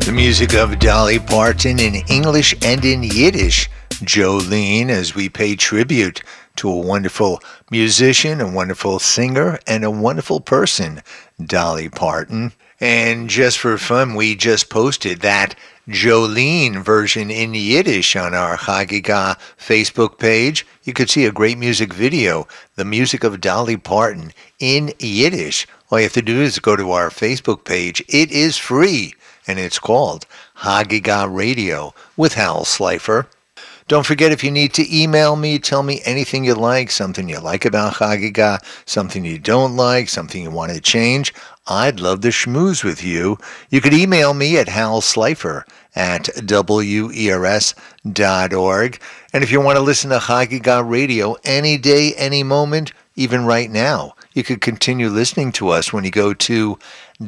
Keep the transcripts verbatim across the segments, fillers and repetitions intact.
The music of Dolly Parton in English and in Yiddish, Jolene, as we pay tribute to a wonderful musician, a wonderful singer, and a wonderful person, Dolly Parton. And just for fun, we just posted that Jolene version in Yiddish on our Chagiga Facebook page. You could see a great music video, the music of Dolly Parton in Yiddish. All you have to do is go to our Facebook page. It is free, and it's called Chagiga Radio with Hal Slifer. Don't forget, if you need to email me, tell me anything you like, something you like about Chagiga, something you don't like, something you want to change. I'd love to schmooze with you. You could email me at halslifer at W E R S dot org. And if you want to listen to Chagiga Radio any day, any moment, even right now, you could continue listening to us when you go to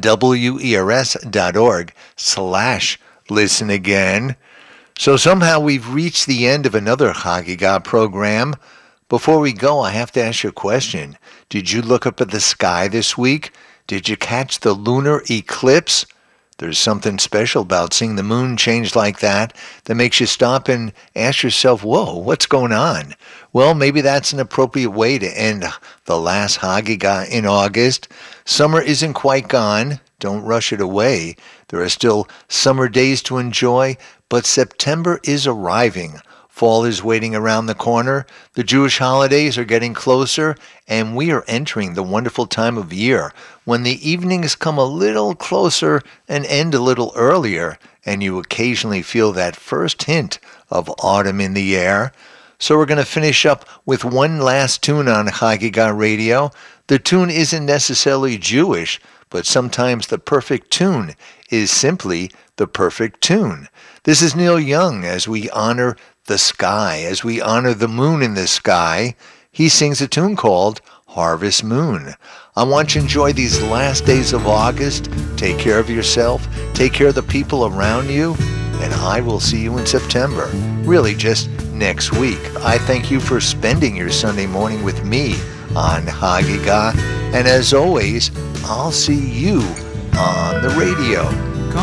W E R S dot org slash listen again. So somehow we've reached the end of another Chagiga program. Before we go, I have to ask you a question. Did you look up at the sky this week? Did you catch the lunar eclipse? There's something special about seeing the moon change like that that makes you stop and ask yourself, whoa, what's going on? Well, maybe that's an appropriate way to end the last Chagiga in August. Summer isn't quite gone. Don't rush it away. There are still summer days to enjoy, but September is arriving. Fall is waiting around the corner. The Jewish holidays are getting closer, and we are entering the wonderful time of year when the evenings come a little closer and end a little earlier, and you occasionally feel that first hint of autumn in the air. So we're going to finish up with one last tune on Chagiga Radio. The tune isn't necessarily Jewish, but sometimes the perfect tune is simply the perfect tune. This is Neil Young as we honor the sky, as we honor the moon in the sky. He sings a tune called Harvest Moon. I want you to enjoy these last days of August. Take care of yourself. Take care of the people around you. And I will see you in September, really just next week. I thank you for spending your Sunday morning with me on Chagiga. And as always, I'll see you on the radio.